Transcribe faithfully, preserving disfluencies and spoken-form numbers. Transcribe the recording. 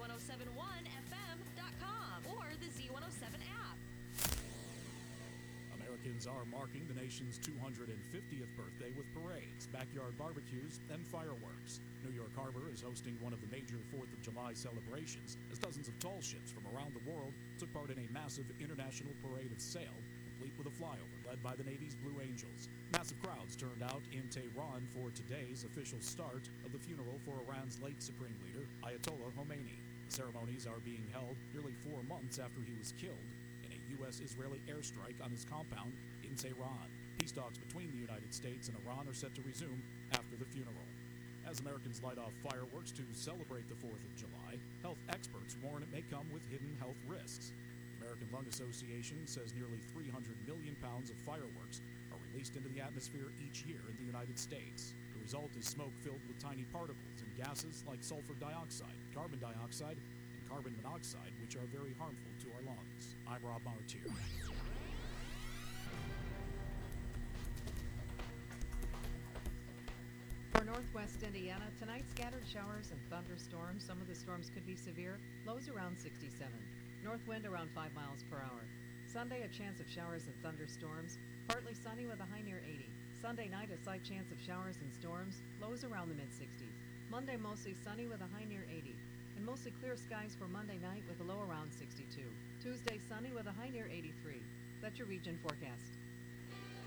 one oh seven point one F M dot com or the Z one oh seven app. Americans are marking the nation's two hundred fiftieth birthday with parades, backyard barbecues, and fireworks. New York Harbor is hosting one of the major fourth of July celebrations as dozens of tall ships from around the world took part in a massive international parade of sail, complete with a flyover led by the Navy's Blue Angels. Massive crowds turned out in Tehran for today's official start of the funeral for Iran's late supreme leader, Ayatollah Khomeini. The ceremonies are being held nearly four months after he was killed in a U S Israeli airstrike on his compound in Tehran. Peace talks between the United States and Iran are set to resume after the funeral. As Americans light off fireworks to celebrate the fourth of July, health experts warn it may come with hidden health risks. The American Lung Association says nearly three hundred million pounds of fireworks are released into the atmosphere each year in the United States. The result is smoke filled with tiny particles and gases like sulfur dioxide, carbon dioxide, and carbon monoxide, which are very harmful to our lungs. I'm Rob Martier. For northwest Indiana, tonight scattered showers and thunderstorms. Some of the storms could be severe. Lows around sixty-seven. North wind around five miles per hour. Sunday, a chance of showers and thunderstorms. Partly sunny with a high near eighty. Sunday night, a slight chance of showers and storms. Lows around the mid-sixties. Monday, mostly sunny with a high near eighty. And mostly clear skies for Monday night with a low around sixty-two. Tuesday, sunny with a high near eighty-three. That's your region forecast.